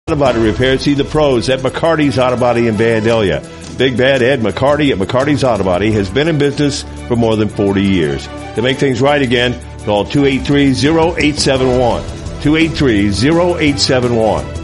Auto Body Repair. See the pros at McCarty's Auto Body in Vandalia. Big Bad Ed McCarty at McCarty's Auto Body has been in business for more than 40 years. To make things right again, call 283-0871. 283-0871.